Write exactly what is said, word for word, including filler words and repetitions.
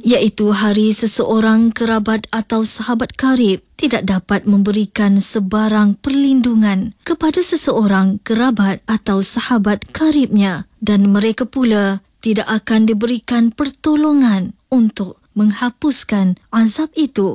iaitu hari seseorang kerabat atau sahabat karib tidak dapat memberikan sebarang perlindungan kepada seseorang kerabat atau sahabat karibnya, dan mereka pula tidak akan diberikan pertolongan untuk menghapuskan azab itu.